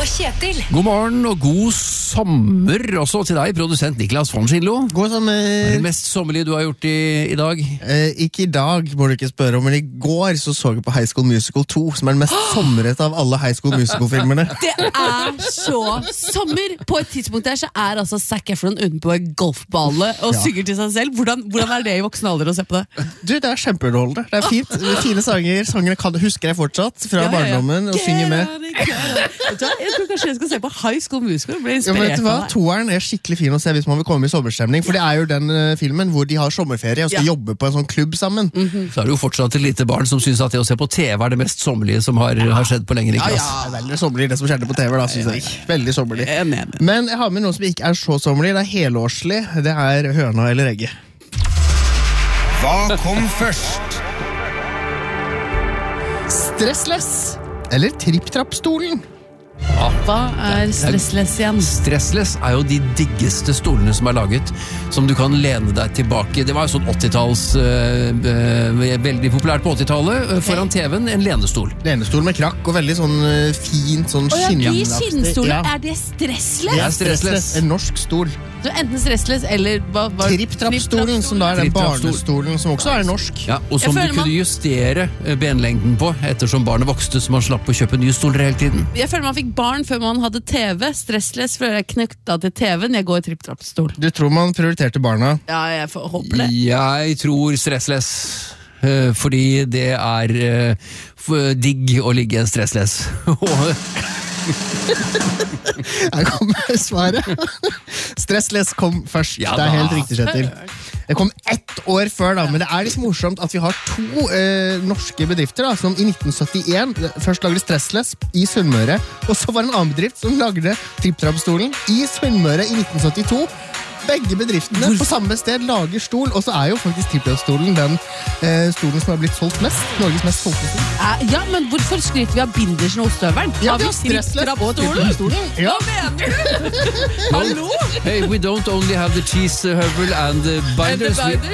og Kjetil. God morgen og god sommer også til deg, produsent Niklas von Schindlo. God sommer. Hva er det mest sommerlige du har gjort i dag? Ikke i dag, må du ikke spørre om, men i går så jeg på High School Musical 2, som den mest sommerete av alle High School Musical-filmerne. Det så sommer! På et tidspunkt der så altså Zac Efron ute på en golfbane og synger til seg selv. Hvordan det i voksen alder å se på det? Du, det skjempeunderholdende. Det fint. Fine sanger. Sangene husker jeg fortsatt fra barndommen og synger med. Jeg tror kanskje jeg skal se på High School Musical. Ble Ja, vet du hva? Toeren skikkelig fin å se hvis man vil komme i sommerstemning, for det jo den filmen hvor de har sommerferie og skal jobbe på en sånn klubb sammen. Så det jo fortsatt et lite barn som synes at det å se på TV det mest sommerlige som har skjedd på lengre klass. Ja, veldig sommerlig det som skjedde på TV da, synes jeg. Veldig sommerlig. Men jeg har med noe som ikke så sommerlig, det helårslig. Det høna eller egget. Hva kom først? Stressless eller tripp-trapp-stolen? Hva stressless igjen? Stressless jo de diggeste stolene som laget, som du kan lene deg tilbake. Det var jo sånn 80-talls, veldig populært på 80-tallet, foran TV-en, en lenestol. Lenestol med krakk og veldig sånn fint, sånn de skinnstoler, det stressless? Det stressless. En norsk stol. Så enten stressless eller tripp-trapp-stolen, som da den barnestolen, som også norsk. Ja, og som du kunne justere benlengden på, ettersom barnet vokste, så man slapp å kjøpe nye stoler hele tiden. Jeg føler man fikk barn før man hadde TV. Stressless før jeg knøkta til TV-en. Jeg går tripp-trapp-stol. Du tror man prioriterte barna? Ja, jeg håper det. Jeg tror stressless. Fordi det digg å ligge en stressless. Her kommer svaret. Stressless kom først. Ja, det helt riktig, Kjetil. Det kom 1 år før da, men det litt morsomt at vi har 2 norske bedrifter da, som i 1971 først lagde Stressless i Sunnmøre, og så var det en annen bedrift som lagde tripp-trapp-stolen i Sunnmøre i 1972. Begge bedriftene på samme sted lager stol, og så jo faktisk tripp-trapp-stolen den stolen som har blitt solgt mest. Norges mest solgte stol. Ja, men hvorfor skryter vi av Bindersen og ostøveren? Ja, vi har Stressless og tripp-trapp-stolen. Ja. Hva mener du? Hallo? Hey, we don't only have the cheese høvel and the binders.